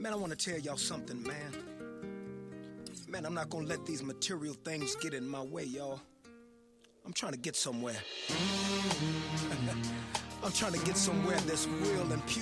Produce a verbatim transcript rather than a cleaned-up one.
Man, I want to tell y'all something, man. Man, I'm not gonna let these material things get in my way, y'all. I'm trying to get somewhere. I'm trying to get somewhere that's real and pure.